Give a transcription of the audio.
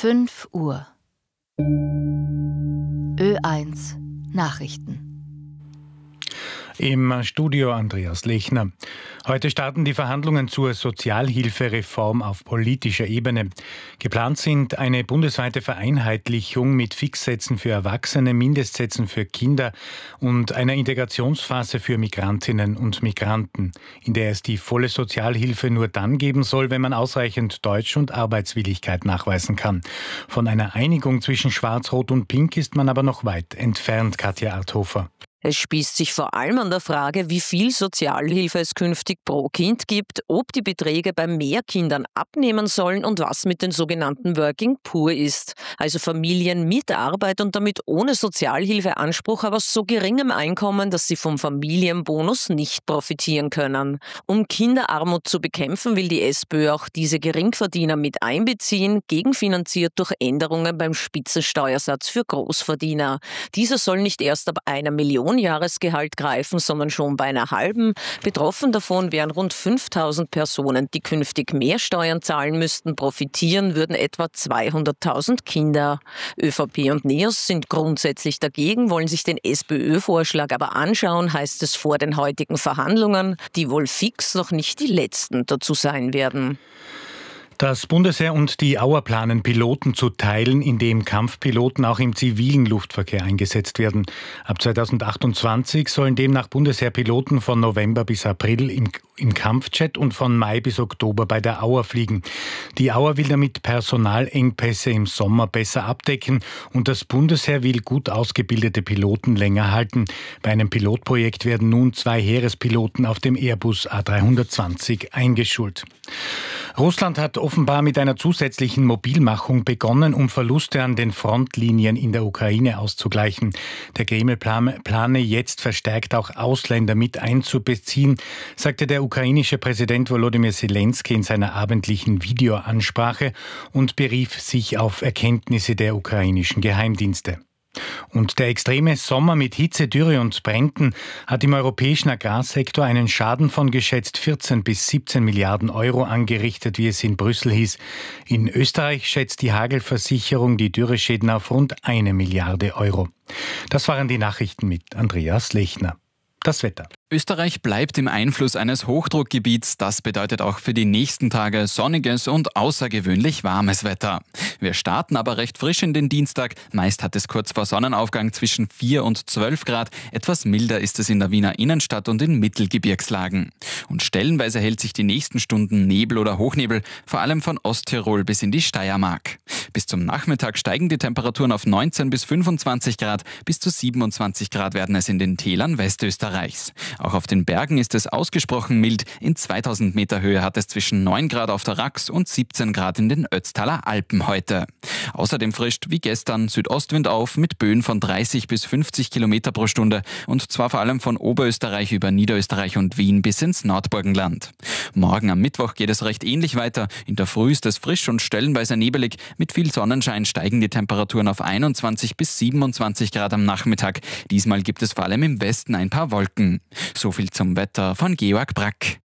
5 Uhr. Ö1 Nachrichten. Im Studio Andreas Lechner. Heute starten die Verhandlungen zur Sozialhilfereform auf politischer Ebene. Geplant sind eine bundesweite Vereinheitlichung mit Fixsätzen für Erwachsene, Mindestsätzen für Kinder und einer Integrationsphase für Migrantinnen und Migranten, in der es die volle Sozialhilfe nur dann geben soll, wenn man ausreichend Deutsch- und Arbeitswilligkeit nachweisen kann. Von einer Einigung zwischen Schwarz, Rot und Pink ist man aber noch weit entfernt, Katja Arthofer. Es spießt sich vor allem an der Frage, wie viel Sozialhilfe es künftig pro Kind gibt, ob die Beträge bei mehr Kindern abnehmen sollen und was mit den sogenannten Working Poor ist. Also Familien mit Arbeit und damit ohne Sozialhilfeanspruch, aber so geringem Einkommen, dass sie vom Familienbonus nicht profitieren können. Um Kinderarmut zu bekämpfen, will die SPÖ auch diese Geringverdiener mit einbeziehen, gegenfinanziert durch Änderungen beim Spitzensteuersatz für Großverdiener. Dieser soll nicht erst ab 1 Million Jahresgehalt greifen, sondern schon bei einer halben. Betroffen davon wären rund 5.000 Personen, die künftig mehr Steuern zahlen müssten. Profitieren würden etwa 200.000 Kinder. ÖVP und NEOS sind grundsätzlich dagegen, wollen sich den SPÖ-Vorschlag aber anschauen, heißt es vor den heutigen Verhandlungen, die wohl fix noch nicht die letzten dazu sein werden. Das Bundesheer und die Auer planen, Piloten zu teilen, indem Kampfpiloten auch im zivilen Luftverkehr eingesetzt werden. Ab 2028 sollen demnach Bundesheerpiloten von November bis April im Kampfjet und von Mai bis Oktober bei der Auer fliegen. Die Auer will damit Personalengpässe im Sommer besser abdecken und das Bundesheer will gut ausgebildete Piloten länger halten. Bei einem Pilotprojekt werden nun 2 Heerespiloten auf dem Airbus A320 eingeschult. Russland hat offenbar mit einer zusätzlichen Mobilmachung begonnen, um Verluste an den Frontlinien in der Ukraine auszugleichen. Der Kreml plane jetzt verstärkt auch Ausländer mit einzubeziehen, sagte der ukrainische Präsident Volodymyr Zelensky in seiner abendlichen Videoansprache und berief sich auf Erkenntnisse der ukrainischen Geheimdienste. Und der extreme Sommer mit Hitze, Dürre und Bränden hat im europäischen Agrarsektor einen Schaden von geschätzt 14 bis 17 Milliarden Euro angerichtet, wie es in Brüssel hieß. In Österreich schätzt die Hagelversicherung die Dürreschäden auf rund 1 Milliarde Euro. Das waren die Nachrichten mit Andreas Lechner. Das Wetter. Österreich bleibt im Einfluss eines Hochdruckgebiets. Das bedeutet auch für die nächsten Tage sonniges und außergewöhnlich warmes Wetter. Wir starten aber recht frisch in den Dienstag. Meist hat es kurz vor Sonnenaufgang zwischen 4 und 12 Grad. Etwas milder ist es in der Wiener Innenstadt und in Mittelgebirgslagen. Und stellenweise hält sich die nächsten Stunden Nebel oder Hochnebel, vor allem von Osttirol bis in die Steiermark. Bis zum Nachmittag steigen die Temperaturen auf 19 bis 25 Grad. Bis zu 27 Grad werden es in den Tälern Westösterreichs. Auch auf den Bergen ist es ausgesprochen mild. In 2000 Meter Höhe hat es zwischen 9 Grad auf der Rax und 17 Grad in den Ötztaler Alpen heute. Außerdem frischt wie gestern Südostwind auf mit Böen von 30 bis 50 Kilometer pro Stunde und zwar vor allem von Oberösterreich über Niederösterreich und Wien bis ins Nordburgenland. Morgen am Mittwoch geht es recht ähnlich weiter. In der Früh ist es frisch und stellenweise nebelig. Mit viel Sonnenschein steigen die Temperaturen auf 21 bis 27 Grad am Nachmittag. Diesmal gibt es vor allem im Westen ein paar Wolken. So viel zum Wetter von Georg Brack.